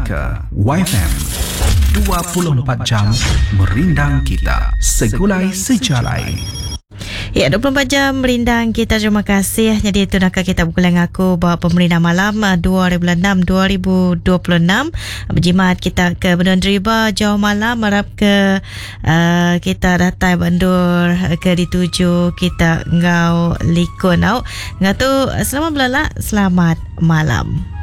Melaka YFM 24 jam merindang kita segulai sejalai. Ya, 24 jam merindang kita. Terima kasih. Jadi itu nak kita berkulang aku bawa pemerintah malam 2006-2026 berjimat kita ke Bendun Riba jauh malam harap ke kita datang bendur ke dituju kita ngau likun au ngatu selamat belala selamat malam.